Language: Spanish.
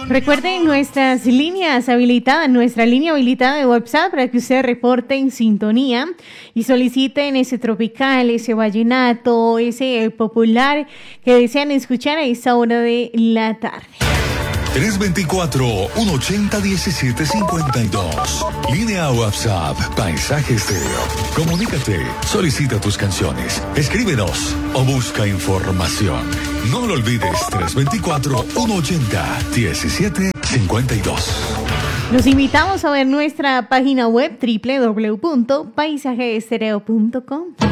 Recuerden nuestras líneas habilitadas, nuestra línea habilitada de WhatsApp para que usted reporte en sintonía y soliciten ese tropical, ese vallenato, ese popular que desean escuchar a esta hora de la tarde. 324-180-1752. Línea WhatsApp, Paisaje Estéreo. Comunícate, solicita tus canciones, escríbenos o busca información. No lo olvides, 324-180-1752. Los invitamos a ver nuestra página web www.paisajeestereo.com.